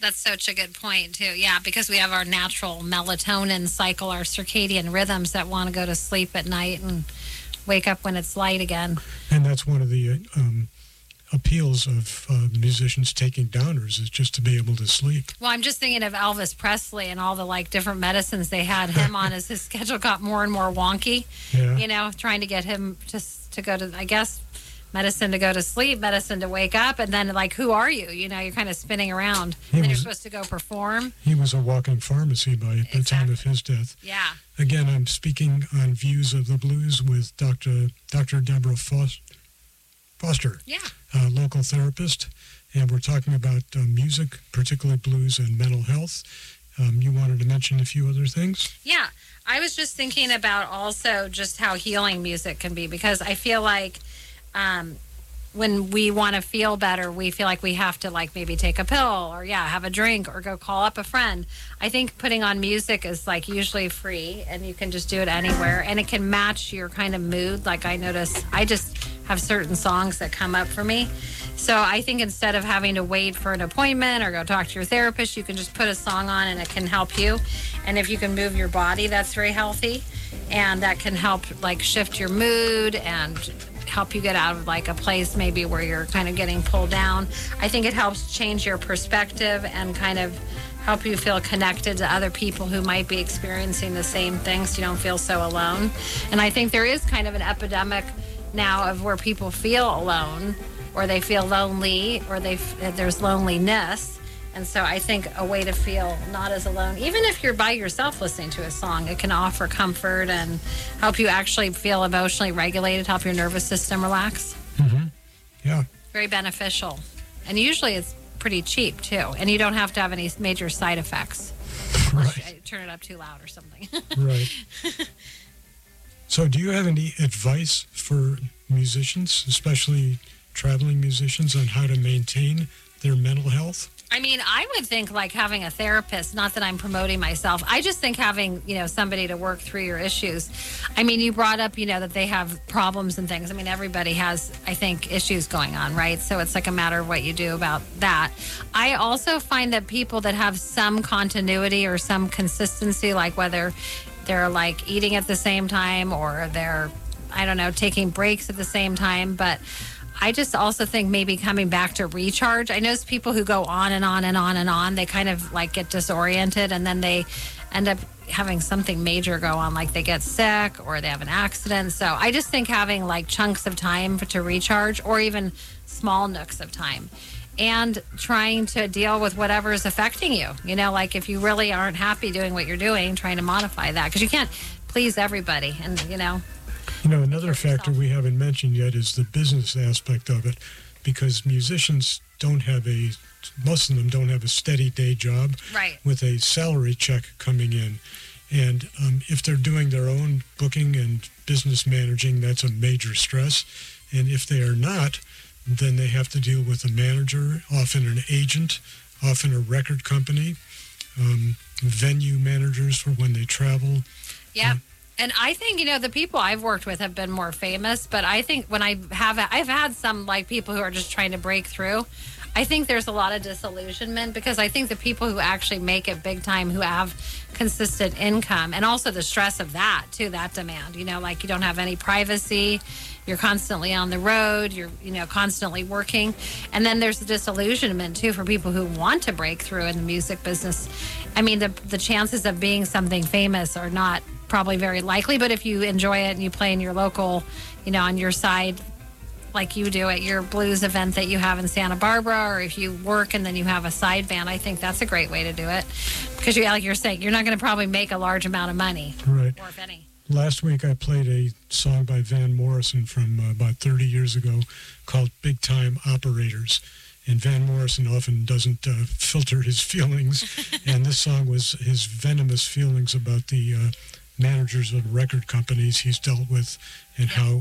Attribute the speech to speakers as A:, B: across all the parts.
A: That's such a good point, too. Yeah, because we have our natural melatonin cycle, our circadian rhythms that want to go to sleep at night and wake up when it's light again.
B: And that's one of the appeals of musicians taking downers is just to be able to sleep.
A: Well, I'm just thinking of Elvis Presley and all the like different medicines they had him on as his schedule got more and more wonky.
B: Yeah.
A: You know, trying to get him just to go to, I guess, medicine to go to sleep, medicine to wake up, and then like, who are you? You know, you're kind of spinning around. And then you're supposed to go perform.
B: He was a walking pharmacy by the time of his death.
A: Yeah.
B: Again, I'm speaking on Views of the Blues with Dr. Deborah Foster, a local therapist, and we're talking about music, particularly blues and mental health. You wanted to mention a few other things?
A: Yeah. I was just thinking about also just how healing music can be, because I feel like when we want to feel better, we feel like we have to like maybe take a pill or have a drink or go call up a friend. I think putting on music is like usually free and you can just do it anywhere and it can match your kind of mood. Like I notice I just have certain songs that come up for me. So I think instead of having to wait for an appointment or go talk to your therapist, you can just put a song on and it can help you. And if you can move your body, that's very healthy. And that can help like shift your mood and help you get out of like a place maybe where you're kind of getting pulled down. I think it helps change your perspective and kind of help you feel connected to other people who might be experiencing the same things so you don't feel so alone. And I think there is kind of an epidemic now of where people feel alone or they feel lonely or there's loneliness. And so I think a way to feel not as alone, even if you're by yourself listening to a song, it can offer comfort and help you actually feel emotionally regulated, help your nervous system relax.
B: Mm-hmm. Yeah.
A: Very beneficial. And usually it's pretty cheap, too. And you don't have to have any major side effects.
B: Right.
A: You turn it up too loud or something.
B: Right. So do you have any advice for musicians, especially traveling musicians, on how to maintain their mental health?
A: I mean, I would think like having a therapist, not that I'm promoting myself. I just think having, somebody to work through your issues. I mean, you brought up, that they have problems and things. I mean, everybody has, I think, issues going on, right? So it's like a matter of what you do about that. I also find that people that have some continuity or some consistency, like whether they're like eating at the same time or they're, I don't know, taking breaks at the same time, but I just also think maybe coming back to recharge. I know people who go on and on and on and on, they kind of like get disoriented and then they end up having something major go on, like they get sick or they have an accident. So I just think having like chunks of time to recharge or even small nooks of time and trying to deal with whatever is affecting you. Like if you really aren't happy doing what you're doing, trying to modify that because you can't please everybody and,
B: another factor we haven't mentioned yet is the business aspect of it, because musicians most of them don't have a steady day job with a salary check coming in. And if they're doing their own booking and business managing, that's a major stress. And if they are not, then they have to deal with a manager, often an agent, often a record company, venue managers for when they travel.
A: Yeah. And I think, the people I've worked with have been more famous, but I think when I've had some like people who are just trying to break through, I think there's a lot of disillusionment because I think the people who actually make it big time, who have consistent income and also the stress of that too, that demand, like you don't have any privacy, you're constantly on the road, you're, constantly working. And then there's the disillusionment too for people who want to break through in the music business. I mean, the chances of being something famous are not probably very likely, but if you enjoy it and you play in your local, on your side, like you do at your blues event that you have in Santa Barbara, or if you work and then you have a side band, I think that's a great way to do it because like you're saying, you're not going to probably make a large amount of money,
B: right?
A: Or if any.
B: Last week I played a song by Van Morrison from about 30 years ago called Big Time Operators. And Van Morrison often doesn't filter his feelings. And this song was his venomous feelings about the managers of record companies he's dealt with and how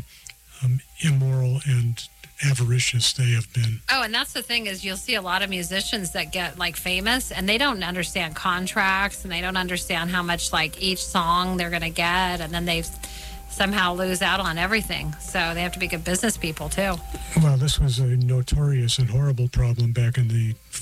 B: immoral and avaricious they have been.
A: Oh, and that's the thing is you'll see a lot of musicians that get like famous and they don't understand contracts and they don't understand how much like each song they're going to get, and then they somehow lose out on everything. So they have to be good business people too.
B: Well, this was a notorious and horrible problem back in the